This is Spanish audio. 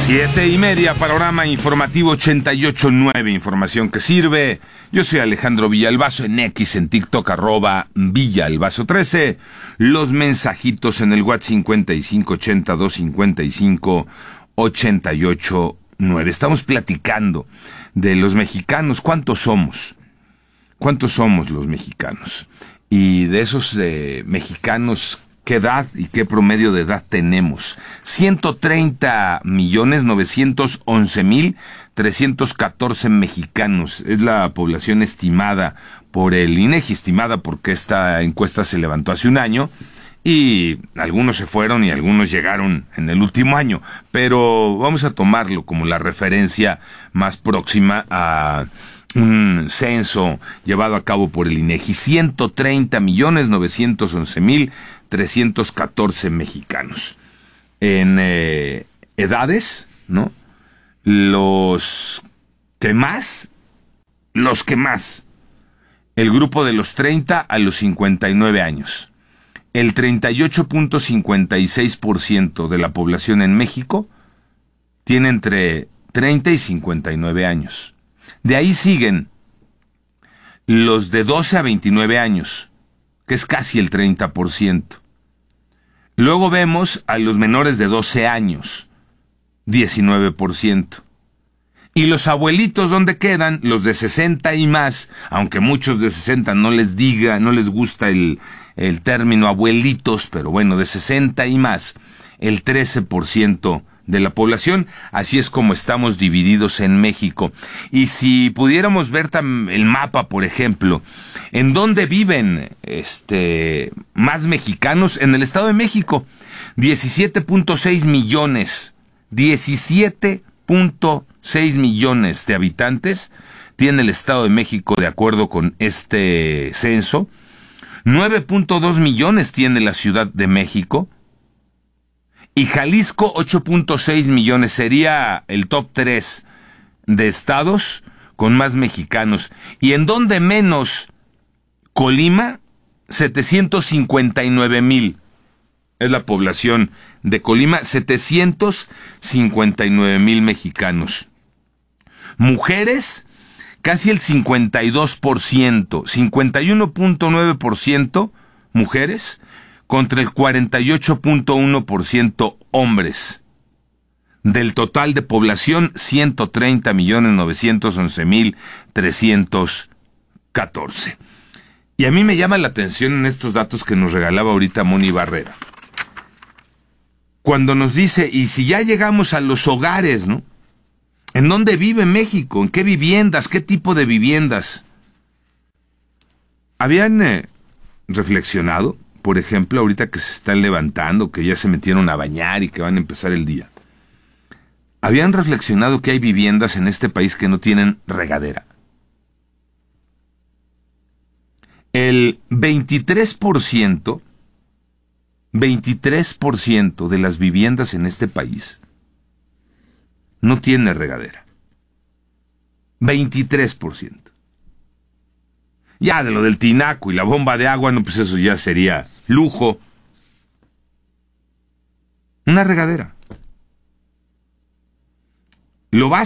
7:30, panorama informativo 88.9, información que sirve. Yo soy Alejandro Villalbazo, en X, en TikTok, @Villalbazo13. Los mensajitos en el WhatsApp 5580-255-88.9. Estamos platicando de los mexicanos. ¿Cuántos somos? ¿Cuántos somos los mexicanos? Y de esos mexicanos, ¿qué edad y qué promedio de edad tenemos? 130.911.314 mexicanos. Es la población estimada por el INEGI, estimada porque esta encuesta se levantó hace un año y algunos se fueron y algunos llegaron en el último año. Pero vamos a tomarlo como la referencia más próxima a un censo llevado a cabo por el INEGI. 130.911.314 mexicanos. En edades, ¿no? Los que más. El grupo de los 30 a los 59 años. El 38.56% de la población en México tiene entre 30 y 59 años. De ahí siguen los de 12 a 29 años, que es casi el 30%. Luego vemos a los menores de 12 años, 19%. Y los abuelitos, ¿dónde quedan? Los de 60 y más, aunque muchos de 60 no les gusta el término abuelitos, pero bueno, de 60 y más, el 13% de la población. Así es como estamos divididos en México. Y si pudiéramos ver el mapa, por ejemplo, ¿en dónde viven más mexicanos? En el Estado de México, 17.6 millones. 17.6 millones de habitantes tiene el Estado de México, de acuerdo con este censo. 9.2 millones tiene la Ciudad de México. Y Jalisco, 8.6 millones. Sería el top 3 de estados con más mexicanos. Y en donde menos, Colima, 759,000. Es la población de Colima, 759,000 mexicanos. Mujeres, casi el 52%, 51.9% mujeres, contra el 48.1% hombres. Del total de población, 130.911.314. Y a mí me llama la atención en estos datos que nos regalaba ahorita Moni Barrera. Cuando nos dice, y si ya llegamos a los hogares, ¿no? ¿En dónde vive México? ¿En qué viviendas? ¿Qué tipo de viviendas? ¿Habían reflexionado? Por ejemplo, ahorita que se están levantando, que ya se metieron a bañar y que van a empezar el día. ¿Habían reflexionado que hay viviendas en este país que no tienen regadera? El 23% de las viviendas en este país no tiene regadera. 23%. Ya de lo del tinaco y la bomba de agua, no, pues eso ya sería lujo. Una regadera. Lo básico.